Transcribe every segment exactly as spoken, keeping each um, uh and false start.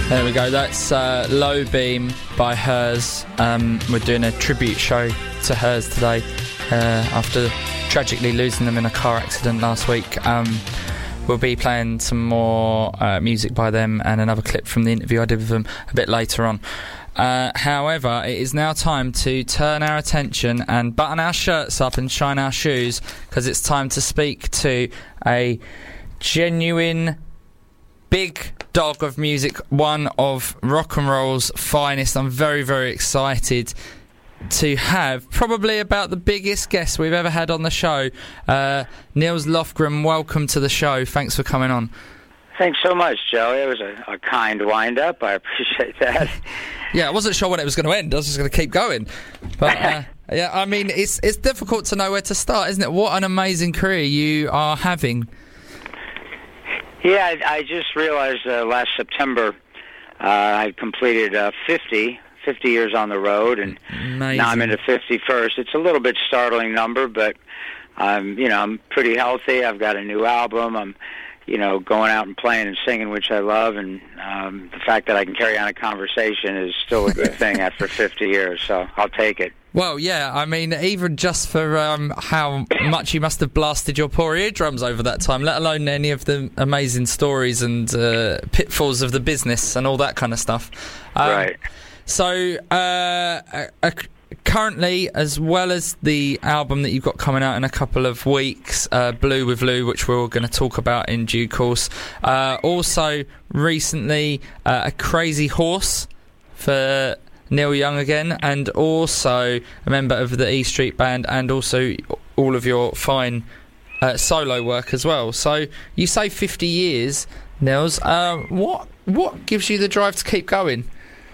There we go, that's uh, Low Beam by Hers. Um, we're doing a tribute show to Hers today uh, after tragically losing them in a car accident last week. Um, we'll be playing some more uh, music by them and another clip from the interview I did with them a bit later on. Uh, however, it is now time to turn our attention and button our shirts up and shine our shoes, because it's time to speak to a genuine big dog of music, one of rock and roll's finest. I'm very, very excited to have probably about the biggest guest we've ever had on the show. Uh, Nils Lofgren, welcome to the show. Thanks for coming on. Thanks so much, Joey. It was a, a kind wind-up. I appreciate that. Yeah, I wasn't sure when it was going to end. I was just going to keep going. But, uh, yeah, I mean, it's it's difficult to know where to start, isn't it? What an amazing career you are having. Yeah, I, I just realized uh, last September uh, I completed uh, fifty, fifty years on the road, and amazing. Now I'm into fifty-first. It's a little bit startling number, but I'm, you know, I'm pretty healthy. I've got a new album. I'm, you know, going out and playing and singing, which I love, and um, the fact that I can carry on a conversation is still a good thing after fifty years, so I'll take it. Well, yeah, I mean, even just for um, how much you must have blasted your poor eardrums over that time, let alone any of the amazing stories and uh, pitfalls of the business and all that kind of stuff. Um, right. So, uh, uh, currently, as well as the album that you've got coming out in a couple of weeks, uh, Blue with Lou, which we're all going to talk about in due course, uh, also recently uh, A Crazy Horse for Neil Young again, and also a member of the E Street Band, and also all of your fine uh, solo work as well. So you say fifty years, Nils. Uh, what what gives you the drive to keep going?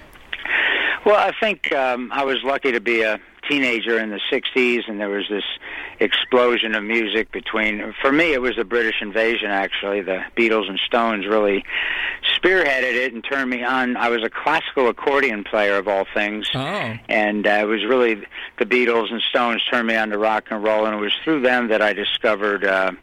Well, I think um, I was lucky to be a teenager in the sixties, and there was this explosion of music between, for me it was the British invasion actually. The Beatles and Stones really spearheaded it and turned me on. I was a classical accordion player of all things, oh. and uh, it was really the Beatles and Stones turned me on to rock and roll, and it was through them that I discovered uh,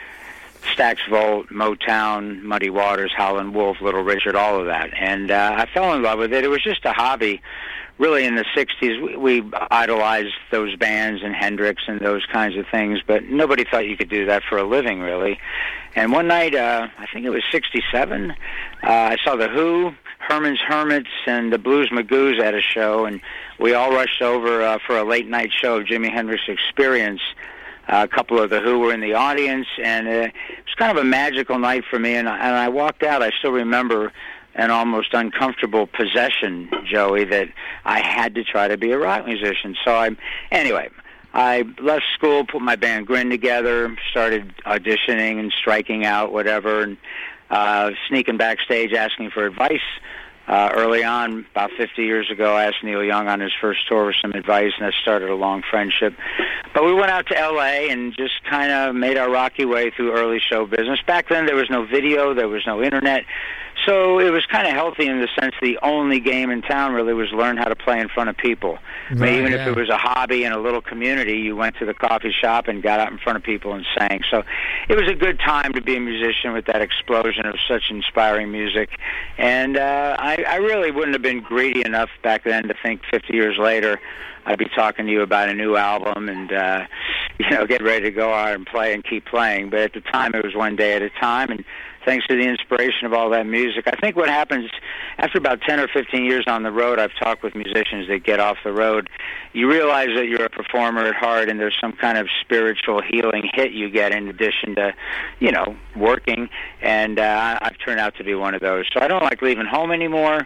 Stax Volt, Motown, Muddy Waters, Howlin' Wolf, Little Richard, all of that. And uh, I fell in love with it. It was just a hobby. Really, in the sixties, we, we idolized those bands and Hendrix and those kinds of things, but nobody thought you could do that for a living, really. And one night, uh, I think it was sixty-seven, uh, I saw The Who, Herman's Hermits, and the Blues Magoos at a show, and we all rushed over uh, for a late-night show of Jimi Hendrix Experience. Uh, a couple of The Who were in the audience, and uh, it was kind of a magical night for me, and, and I walked out. I still remember an almost uncomfortable possession, Joey, that I had to try to be a rock musician. So I, anyway, I left school, put my band Grin together, started auditioning and striking out, whatever, and uh, sneaking backstage asking for advice. Uh, early on, about fifty years ago, I asked Neil Young on his first tour for some advice, and that started a long friendship. But we went out to L A and just kind of made our rocky way through early show business. Back then, there was no video, there was no internet, so it was kind of healthy in the sense the only game in town really was learn how to play in front of people. Right, I mean, even yeah. if it was a hobby in a little community, you went to the coffee shop and got out in front of people and sang. So it was a good time to be a musician with that explosion of such inspiring music. And uh, I, I really wouldn't have been greedy enough back then to think fifty years later I'd be talking to you about a new album and, uh, you know, get ready to go out and play and keep playing. But at the time, it was one day at a time, and thanks to the inspiration of all that music. I think what happens after about ten or fifteen years on the road, I've talked with musicians that get off the road, you realize that you're a performer at heart, and there's some kind of spiritual healing hit you get in addition to, you know, working, and uh, I've turned out to be one of those. So I don't like leaving home anymore.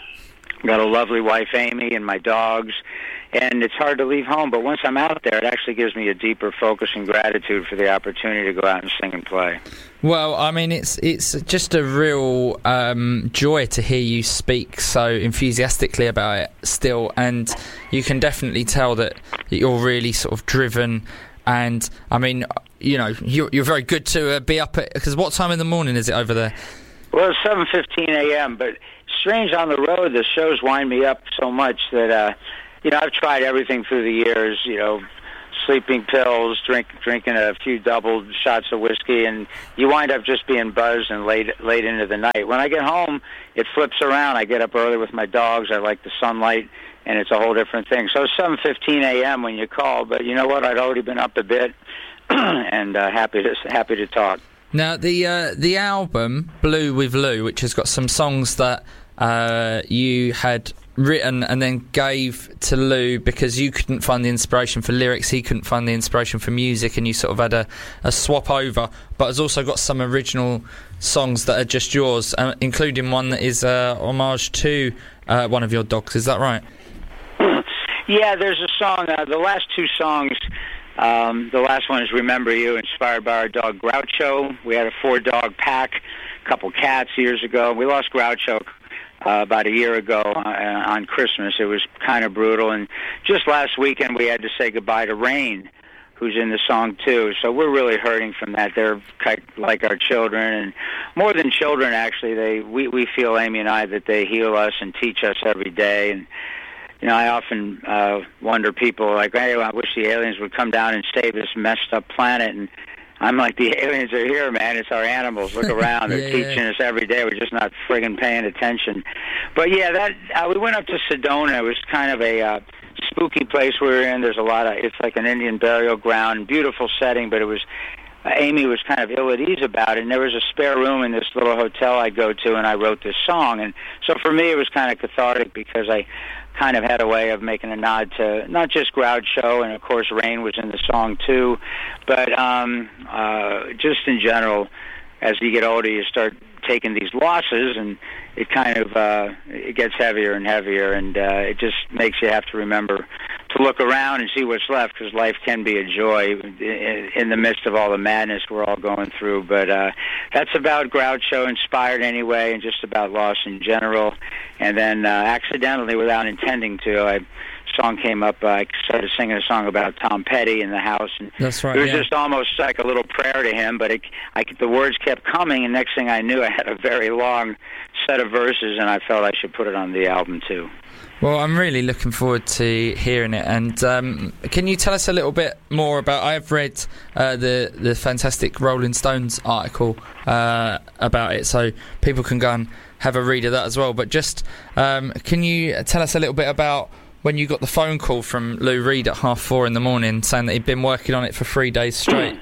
Got a lovely wife, Amy, and my dogs, and it's hard to leave home, but once I'm out there, it actually gives me a deeper focus and gratitude for the opportunity to go out and sing and play. Well, I mean, it's it's just a real um, joy to hear you speak so enthusiastically about it still, and you can definitely tell that you're really sort of driven, and, I mean, you know, you're, you're very good to uh, be up at, because what time in the morning is it over there? Well, it's seven fifteen a.m., but strange on the road, the shows wind me up so much that, uh, you know, I've tried everything through the years, you know, sleeping pills, drink, drinking a few double shots of whiskey, and you wind up just being buzzed and late, late into the night. When I get home, it flips around. I get up early with my dogs. I like the sunlight, and it's a whole different thing. So seven fifteen a.m. when you call, but you know what? I'd already been up a bit, and uh, happy to happy to talk. Now, the uh, the album, Blue with Lou, which has got some songs that uh, you had written and then gave to Lou because you couldn't find the inspiration for lyrics, he couldn't find the inspiration for music, and you sort of had a, a swap over, but has also got some original songs that are just yours, uh, including one that is uh, homage to uh, one of your dogs. Is that right? Yeah, there's a song, uh, the last two songs, um, the last one is Remember You, inspired by our dog Groucho. We had a four-dog pack, a couple cats years ago. We lost Groucho uh, about a year ago uh, on Christmas. It was kind of brutal, and just last weekend we had to say goodbye to Rain, who's in the song too. So we're really hurting from that. They're like our children, and more than children, actually. They we, we feel, Amy and I, that they heal us and teach us every day. And you know, I often uh, wonder, people like, hey, I wish the aliens would come down and save this messed up planet. And I'm like, the aliens are here, man. It's our animals. Look around. They're yeah, teaching yeah. us every day. We're just not friggin' paying attention. But yeah, that uh, we went up to Sedona. It was kind of a uh, spooky place we were in. There's a lot of, it's like an Indian burial ground, beautiful setting, but it was, uh, Amy was kind of ill at ease about it, and there was a spare room in this little hotel I go to, and I wrote this song. And so for me, it was kind of cathartic because I kind of had a way of making a nod to not just Groucho, and of course Rain was in the song too, but um, uh, just in general, as you get older, you start taking these losses, and it kind of uh, it gets heavier and heavier, and uh, it just makes you have to remember to look around and see what's left, because life can be a joy in, in the midst of all the madness we're all going through. But uh, that's about Groucho, inspired anyway, and just about loss in general. And then uh, accidentally, without intending to, I song came up, uh, I started singing a song about Tom Petty in the house, and That's right, it was yeah. just almost like a little prayer to him, but it, I, the words kept coming, and next thing I knew, I had a very long set of verses, and I felt I should put it on the album too. Well, I'm really looking forward to hearing it. And um, can you tell us a little bit more about... I've read uh, the, the fantastic Rolling Stones article uh, about it, so people can go and have a read of that as well. But just, um, can you tell us a little bit about when you got the phone call from Lou Reed at half four in the morning saying that he'd been working on it for three days straight?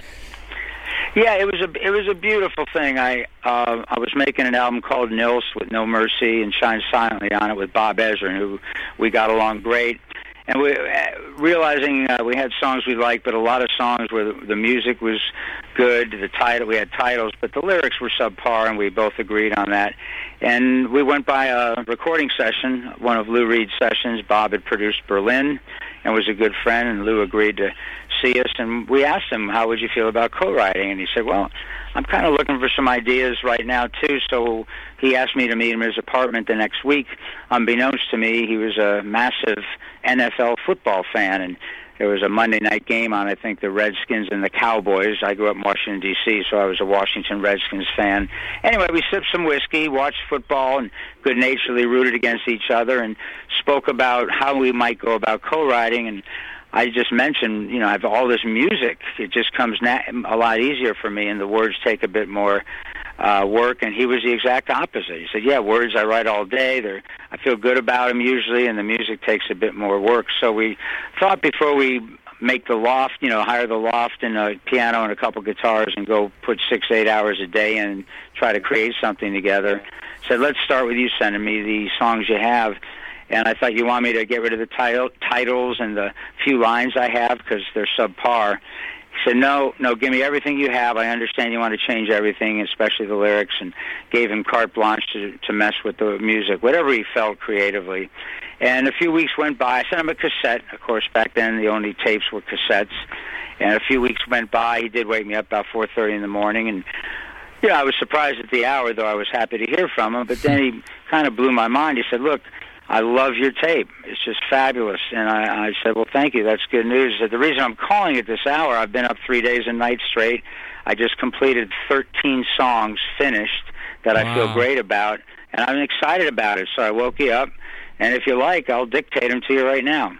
Yeah, it was a it was a beautiful thing. I uh, I was making an album called Nils with No Mercy and Shine Silently on it with Bob Ezrin, who we got along great. And we uh, realizing uh, we had songs we liked, but a lot of songs where the, the music was good, the title we had titles, but the lyrics were subpar, and we both agreed on that. And we went by a recording session, one of Lou Reed's sessions. Bob had produced Berlin and was a good friend, and Lou agreed to see us. And we asked him, how would you feel about co-writing? And he said, well, I'm kind of looking for some ideas right now, too. So he asked me to meet him at his apartment the next week. Unbeknownst to me, he was a massive N F L football fan, and there was a Monday night game on, I think, the Redskins and the Cowboys. I grew up in Washington, D C, so I was a Washington Redskins fan. Anyway, we sipped some whiskey, watched football, and good-naturedly rooted against each other, and spoke about how we might go about co-writing. And I just mentioned, you know, I have all this music. It just comes na- a lot easier for me, and the words take a bit more uh, work. And he was the exact opposite. He said, yeah, words I write all day. They're, I feel good about them usually, and the music takes a bit more work. So we thought before we make the loft, you know, hire the loft and a piano and a couple guitars and go put six, eight hours a day in and try to create something together, said, let's start with you sending me the songs you have. And I thought, you want me to get rid of the title, titles and the few lines I have because they're subpar. He said, no, no, give me everything you have. I understand you want to change everything, especially the lyrics, and gave him carte blanche to, to mess with the music, whatever he felt creatively. And a few weeks went by. I sent him a cassette. Of course, back then the only tapes were cassettes. And a few weeks went by. He did wake me up about four thirty in the morning. And, you know, I was surprised at the hour, though I was happy to hear from him. But then he kind of blew my mind. He said, look, I love your tape. It's just fabulous. And I, I said, well, thank you. That's good news. He said, the reason I'm calling it this hour, I've been up three days and nights straight. I just completed thirteen songs finished that wow. I feel great about, and I'm excited about it. So I woke you up, and if you like, I'll dictate them to you right now.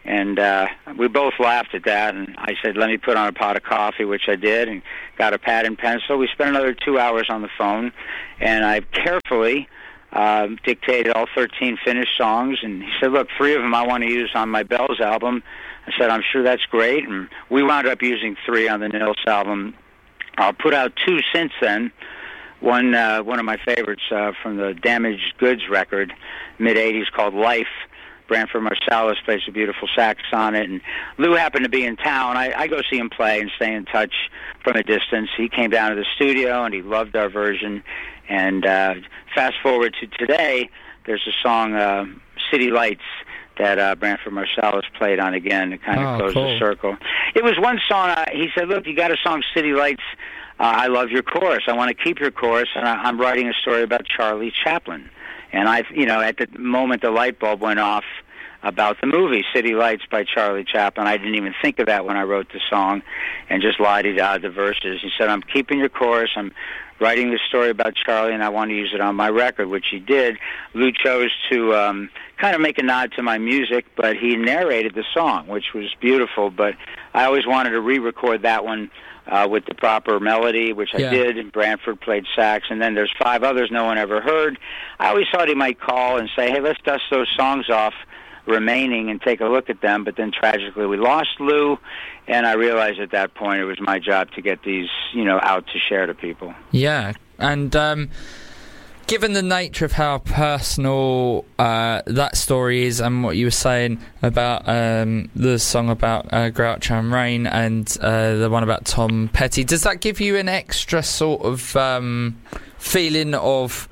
And uh, we both laughed at that, and I said, let me put on a pot of coffee, which I did, and got a pad and pencil. We spent another two hours on the phone, and I carefully uh, dictated all thirteen finished songs, and he said, look, three of them I want to use on my Bells album. I said, I'm sure that's great, and we wound up using three on the Nils album. I'll put out two since then. One, uh, one of my favorites uh, from the Damaged Goods record, mid-eighties, called Life. Branford Marsalis plays a beautiful sax on it, and Lou happened to be in town. I, I go see him play and stay in touch from a distance. He came down to the studio, and he loved our version. And uh, fast forward to today, there's a song, uh, City Lights, that uh, Branford Marsalis played on again to kind of oh, close cool. the circle. It was one song, uh, he said, look, you got a song, City Lights, uh, I love your chorus. I want to keep your chorus, and I, I'm writing a story about Charlie Chaplin. And I, you know, at the moment the light bulb went off about the movie City Lights by Charlie Chaplin. I didn't even think of that when I wrote the song, and just la-di-da the verses. He said, I'm keeping your chorus. I'm writing this story about Charlie, and I want to use it on my record, which he did. Lou chose to um, kind of make a nod to my music, but he narrated the song, which was beautiful. But I always wanted to re-record that one uh, with the proper melody, which yeah. I did, and Branford played sax, and then there's five others no one ever heard. I always thought he might call and say, hey, let's dust those songs off remaining and take a look at them, but then tragically we lost Lou, and I realized at that point it was my job to get these, you know, out to share to people. Yeah, and um, given the nature of how personal uh, that story is, and what you were saying about um, the song about uh, Groucho and Rain, and uh, the one about Tom Petty, does that give you an extra sort of um, feeling of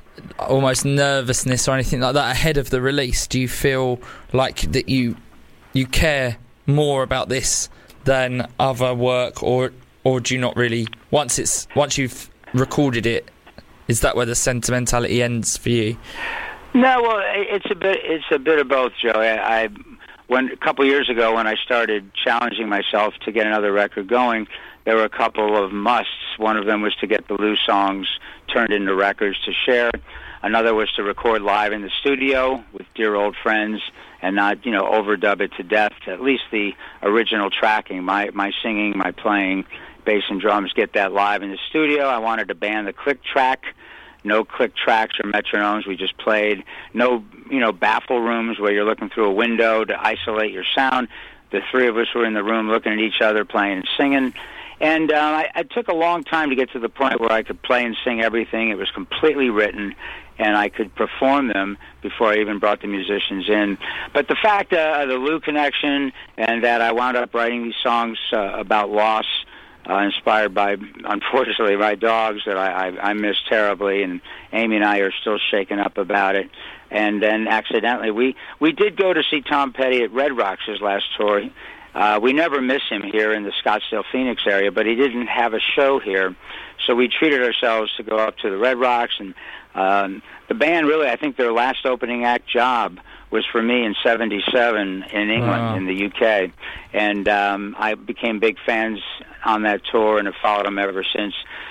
almost nervousness or anything like that ahead of the release? Do you feel like that you you care more about this than other work, or or do you not really, once it's once you've recorded it, is that where the sentimentality ends for you? No, well, it's a bit it's a bit of both, Joe. I, I when a couple of years ago when I started challenging myself to get another record going, there were a couple of musts. One of them was to get the Lou songs turned into records to share. Another was to record live in the studio with dear old friends and not, you know, overdub it to death. At least the original tracking, my, my singing, my playing, bass and drums, get that live in the studio. I wanted to ban the click track. No click tracks or metronomes. We just played. No, you know, baffle rooms where you're looking through a window to isolate your sound. The three of us were in the room looking at each other, playing and singing. And uh, I, it took a long time to get to the point where I could play and sing everything. It was completely written, and I could perform them before I even brought the musicians in. But the fact uh, of the Lou connection, and that I wound up writing these songs uh, about loss, uh, inspired by, unfortunately, my dogs that I, I, I miss terribly, and Amy and I are still shaken up about it. And then accidentally, we, we did go to see Tom Petty at Red Rocks his last tour. Uh, we never miss him here in the Scottsdale, Phoenix area, but he didn't have a show here. So we treated ourselves to go up to the Red Rocks, and um, the band really, I think their last opening act job was for me in seventy-seven in England, wow. in the U K. And um, I became big fans on that tour and have followed them ever since.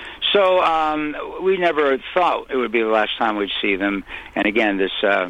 So um, we never thought it would be the last time we'd see them. And again, this... Uh,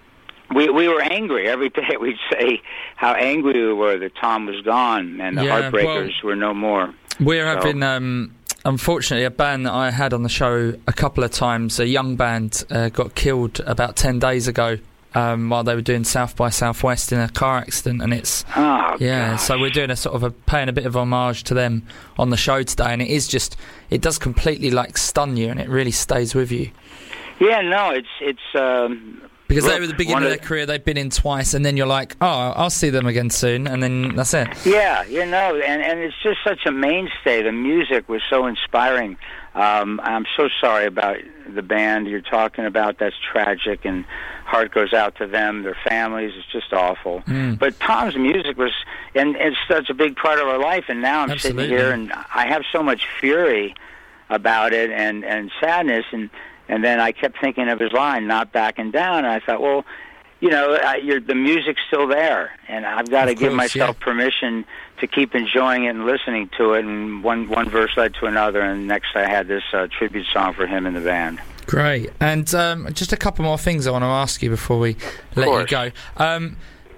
We we were angry every day. We'd say how angry we were that Tom was gone and the yeah, Heartbreakers well, were no more. We're so. having, um, unfortunately, a band that I had on the show a couple of times, a young band, uh, got killed about ten days ago um, while they were doing South by Southwest in a car accident, and it's oh, yeah. gosh. So we're doing a sort of a paying a bit of homage to them on the show today, and it is just it does completely like stun you, and it really stays with you. Yeah, no, it's it's. Um, Because Look, they were the beginning of their career, they've been in twice, and then you're like, oh, I'll see them again soon, and then that's it. Yeah, you know, and, and it's just such a mainstay. The music was so inspiring. Um, I'm so sorry about the band you're talking about. That's tragic, and heart goes out to them, their families. It's just awful. Mm. But Tom's music was, and it's such a big part of our life, and now I'm Absolutely. sitting here, and I have so much fury about it and, and sadness, and And then I kept thinking of his line, not backing down, and I thought, well, you know, I, you're, the music's still there, and I've got to give myself yeah. permission to keep enjoying it and listening to it, and one one verse led to another, and next I had this uh, tribute song for him in the band. Great. And um, just a couple more things I want to ask you before we let you go. Um,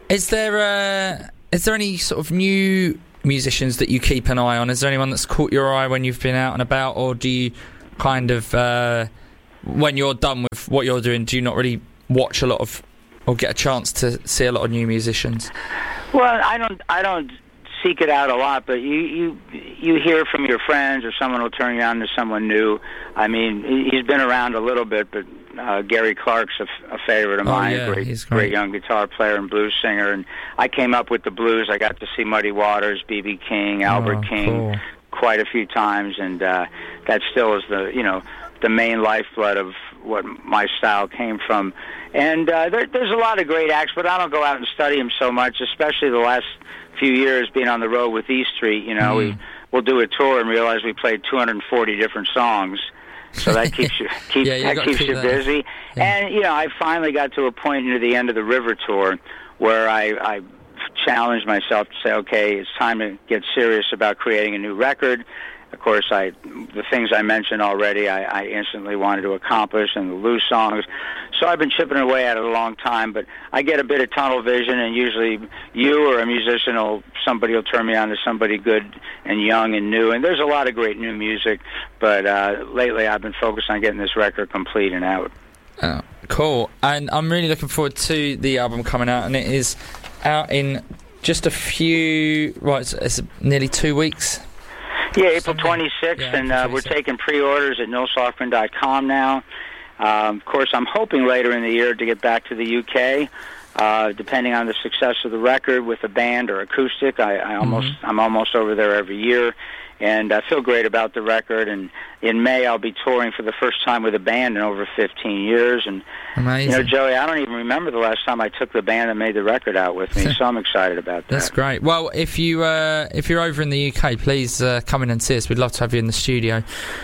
Is there uh, is there any sort of new musicians that you keep an eye on? Is there anyone that's caught your eye when you've been out and about, or do you kind of uh, when you're done with what you're doing, do you not really watch a lot of or get a chance to see a lot of new musicians? Well, I don't I don't seek it out a lot, but you you you hear from your friends, or someone will turn you on to someone new. I mean, he's been around a little bit, but uh, Gary Clark's a, a favorite of oh, mine. Yeah, great, he's great. great young guitar player and blues singer. And I came up with the blues. I got to see Muddy Waters, B B King, Albert oh, King cool. quite a few times, and uh, that still is the you know the main lifeblood of what my style came from. And uh, there, there's a lot of great acts, but I don't go out and study them so much, especially the last few years being on the road with E Street. You know, mm. we, we'll do a tour and realize we played two hundred forty different songs. So that keeps you keep, yeah, you that keeps keep you that. busy. Yeah. And, you know, I finally got to a point near the end of the River Tour where I, I challenged myself to say, okay, it's time to get serious about creating a new record. Of course, I the things I mentioned already, I, I instantly wanted to accomplish, and the Lou songs. So I've been chipping away at it a long time, but I get a bit of tunnel vision, and usually you or a musician or somebody will turn me on to somebody good and young and new. And there's a lot of great new music, but uh, lately I've been focused on getting this record complete and out. Oh, cool. And I'm really looking forward to the album coming out, and it is out in just a few, right, it's, it's nearly two weeks. Yeah, April twenty-sixth, yeah, and uh, we're taking pre-orders at nils lofgren dot com now. Um, of course, I'm hoping later in the year to get back to the U K, uh, depending on the success of the record with a band or acoustic. I, I almost, mm-hmm. I'm almost over there every year, and I feel great about the record. And in May, I'll be touring for the first time with a band in over fifteen years. And amazing. You know, Joey, I don't even remember the last time I took the band that made the record out with me, so I'm excited about that. That's great. Well, if you uh, if you're over in the U K, please uh, come in and see us. We'd love to have you in the studio.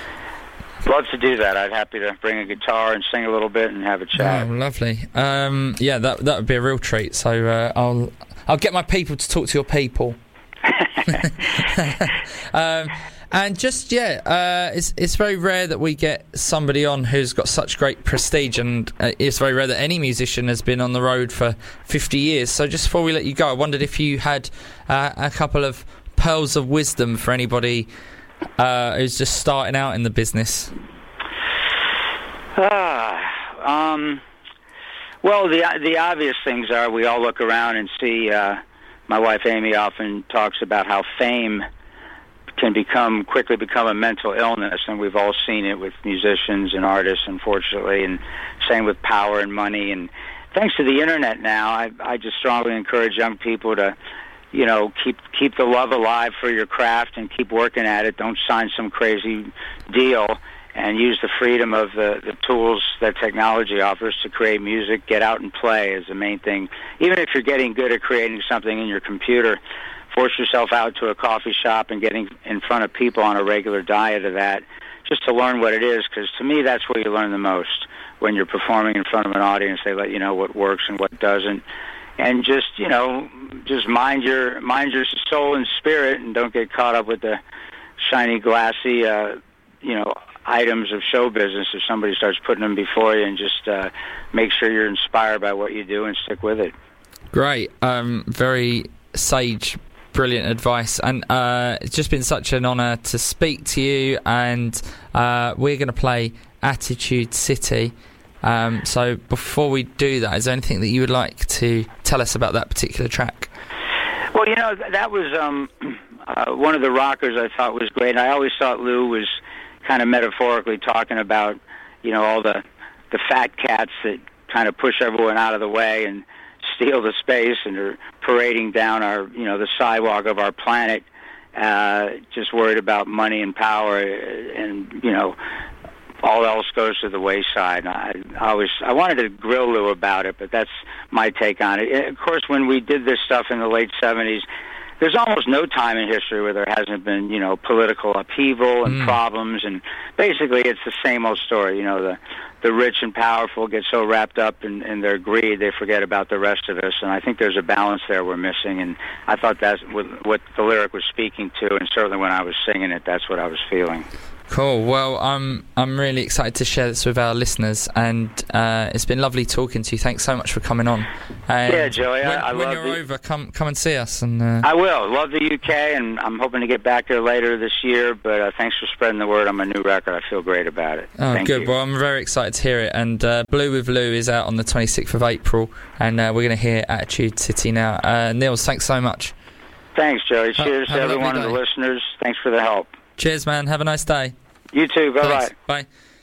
Love to do that. I'd happy to bring a guitar and sing a little bit and have a chat. Oh, lovely. Um, yeah, that that would be a real treat. So uh, I'll I'll get my people to talk to your people. um, and just yeah, uh, it's it's very rare that we get somebody on who's got such great prestige, and uh, it's very rare that any musician has been on the road for fifty years. So just before we let you go, I wondered if you had uh, a couple of pearls of wisdom for anybody uh, who's just starting out in the business. Ah, um, well, the the obvious things are we all look around and see. Uh, my wife Amy often talks about how fame can become quickly become a mental illness, and we've all seen it with musicians and artists, unfortunately, and same with power and money. And thanks to the internet now, I, I just strongly encourage young people to, you know, keep keep the love alive for your craft and keep working at it. Don't sign some crazy deal, and use the freedom of the, the tools that technology offers to create music. Get out and play is the main thing. Even if you're getting good at creating something in your computer, force yourself out to a coffee shop and getting in front of people on a regular diet of that, just to learn what it is, because to me that's where you learn the most. When you're performing in front of an audience, they let you know what works and what doesn't. And just, you know, just mind your mind your soul and spirit, and don't get caught up with the shiny, glassy, uh, you know, items of show business if somebody starts putting them before you, and just uh, make sure you're inspired by what you do and stick with it. Great. Um, very sage, brilliant advice. And uh, it's just been such an honour to speak to you, and uh, we're going to play Attitude City. Um, so before we do that, is there anything that you would like to tell us about that particular track? Well, you know, that was um, uh, one of the rockers I thought was great. I always thought Lou was kind of metaphorically talking about, you know, all the the fat cats that kind of push everyone out of the way and steal the space and are parading down our, you know, the sidewalk of our planet, uh, just worried about money and power, and, you know, all else goes to the wayside. I, I always I wanted to grill Lou about it, but that's my take on it. Of course, when we did this stuff in the late seventies, there's almost no time in history where there hasn't been, you know, political upheaval and mm. problems, and basically it's the same old story. You know, the the rich and powerful get so wrapped up in, in their greed they forget about the rest of us, and I think there's a balance there we're missing, and I thought that's what, what the lyric was speaking to, and certainly when I was singing it, that's what I was feeling. Cool. Well, I'm I'm really excited to share this with our listeners, and uh, it's been lovely talking to you. Thanks so much for coming on. And yeah, Joey. When, I, I when love you're the, over, come come and see us. And uh, I will. Love the U K, and I'm hoping to get back there later this year. But uh, thanks for spreading the word on my new record. I feel great about it. Oh, Thank good. You. Well, I'm very excited to hear it. And uh, Blue with Lou is out on the twenty-sixth of April, and uh, we're going to hear Attitude City now. Uh, Nils, thanks so much. Thanks, Joey. Cheers have to a every lovely one of the day. listeners. Thanks for the help. Cheers, man. Have a nice day. You too. Bye-bye. Thanks. Bye.